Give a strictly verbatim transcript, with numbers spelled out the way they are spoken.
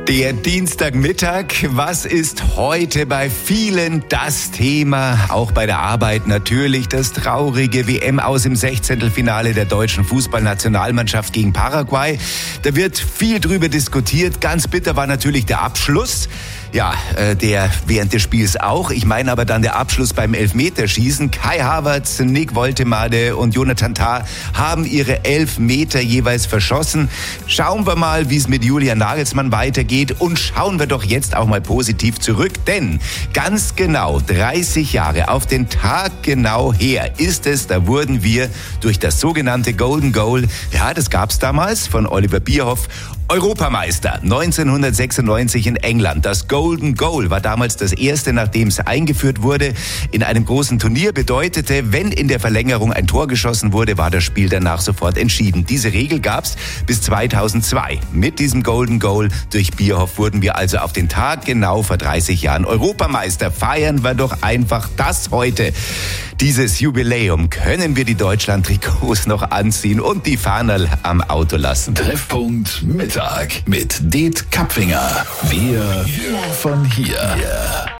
Der Dienstagmittag, was ist heute bei vielen das Thema? Auch bei der Arbeit natürlich das traurige W M-Aus im Sechzehntelfinale der deutschen Fußballnationalmannschaft gegen Paraguay. Da wird viel drüber diskutiert. Ganz bitter war natürlich der Abschluss. Ja, äh, der während des Spiels auch. Ich meine aber dann der Abschluss beim Elfmeterschießen. Kai Havertz, Nick Woltemade und Jonathan Tah haben ihre Elfmeter jeweils verschossen. Schauen wir mal, wie es mit Julian Nagelsmann weitergeht. Und schauen wir doch jetzt auch mal positiv zurück. Denn ganz genau dreißig Jahre auf den Tag genau her ist es, da wurden wir durch das sogenannte Golden Goal, ja, das gab's damals von Oliver Bierhoff, Europameister neunzehnhundertsechsundneunzig in England. Das Golden Goal war damals das erste, nachdem es eingeführt wurde. In einem großen Turnier bedeutete, wenn in der Verlängerung ein Tor geschossen wurde, war das Spiel danach sofort entschieden. Diese Regel gab's bis zweitausendzwei. Mit diesem Golden Goal durch Bierhoff wurden wir also auf den Tag genau vor dreißig Jahren Europameister. Feiern wir doch einfach das heute. Dieses Jubiläum können wir die Deutschland-Trikots noch anziehen und die Fahnerl am Auto lassen. Treffpunkt Mittag mit Det Kapfinger. Wir von hier. Yeah.